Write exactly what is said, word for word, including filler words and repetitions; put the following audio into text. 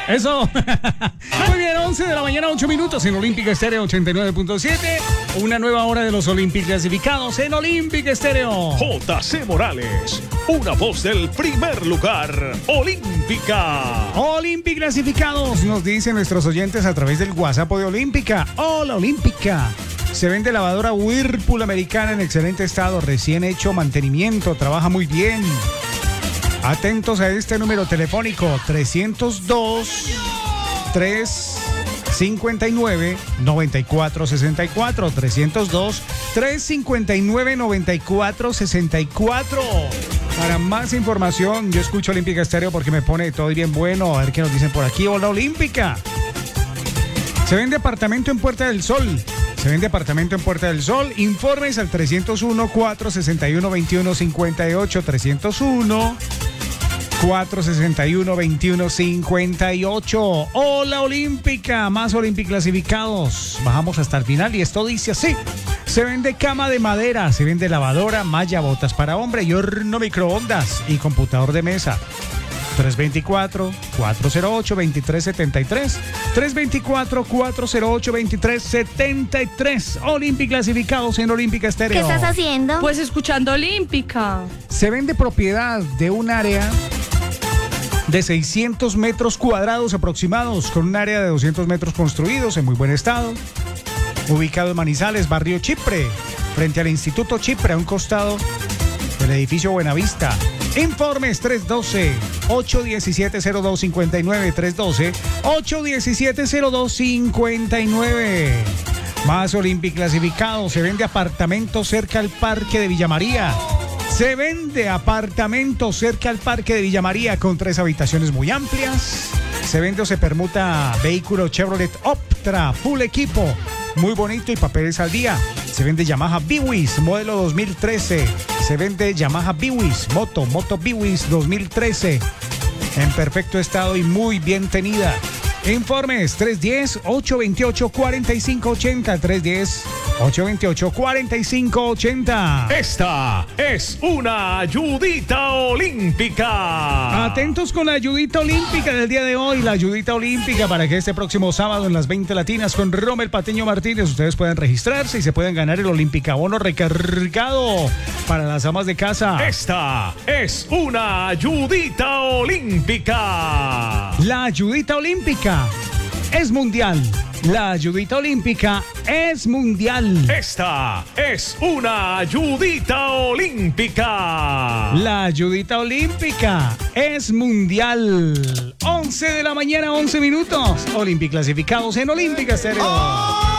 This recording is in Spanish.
Eso. Muy bien, once de la mañana, ocho minutos en Olímpica Estéreo ochenta y nueve punto siete. Una nueva hora de los Olímpicos clasificados en Olímpica Estéreo. J C Morales, una voz del primer lugar. Olímpica. Olímpica clasificados, nos dicen nuestros oyentes a través del WhatsApp de Olímpica. Hola, Olímpica. Se vende lavadora Whirlpool americana en excelente estado, recién hecho mantenimiento, trabaja muy bien. Atentos a este número telefónico, trescientos dos, trescientos cincuenta y nueve, noventa y cuatro sesenta y cuatro, trescientos dos, trescientos cincuenta y nueve, noventa y cuatro sesenta y cuatro. Para más información, yo escucho Olímpica Estéreo porque me pone todo bien bueno. A ver qué nos dicen por aquí. Hola, Olímpica. Se vende apartamento en Puerta del Sol. Se vende apartamento en Puerta del Sol. Informes al trescientos uno, cuatrocientos sesenta y uno, veintiuno cincuenta y ocho. trescientos uno, cuatrocientos sesenta y uno, veintiuno cincuenta y ocho. Hola, Olímpica. Más Olímpica clasificados. Bajamos hasta el final y esto dice así. Se vende cama de madera, se vende lavadora, malla, botas para hombre y horno microondas y computador de mesa. tres dos cuatro, cuatro cero ocho, dos tres siete tres. tres dos cuatro, cuatro cero ocho, dos tres siete tres. Olímpica clasificados en Olímpica Estéreo. ¿Qué estás haciendo? Pues escuchando Olímpica. Se vende propiedad de un área de seiscientos metros cuadrados aproximados, con un área de doscientos metros construidos en muy buen estado. Ubicado en Manizales, barrio Chipre, frente al Instituto Chipre, a un costado del edificio Buenavista. Informes tres uno dos, ocho uno siete, cero dos cinco nueve, tres uno dos, ocho uno siete, cero dos cinco nueve. Más Olímpica clasificado. Se vende apartamento cerca al Parque de Villa María. Se vende apartamento cerca al Parque de Villa María con tres habitaciones muy amplias. Se vende o se permuta vehículo Chevrolet Optra, full equipo, muy bonito y papeles al día. Se vende Yamaha Biwis, modelo dos mil trece. Se vende Yamaha Biwis, moto, moto Biwis dos mil trece. En perfecto estado y muy bien tenida. Informes tres uno cero, ocho dos ocho, cuatro cinco ocho cero, tres uno cero, ocho dos ocho, cuatro cinco ocho cero. Esta es una ayudita olímpica. Atentos con la ayudita olímpica del día de hoy. La ayudita olímpica para que este próximo sábado en las veinte latinas con Rommel Patiño Martínez ustedes puedan registrarse y se pueden ganar el Olímpica Bono recargado para las amas de casa. Esta es una ayudita olímpica. La ayudita olímpica es mundial. La ayudita olímpica es mundial. Esta es una ayudita olímpica. La ayudita olímpica es mundial. once de la mañana, once minutos. Olímpica clasificados en Olímpica Estéreo.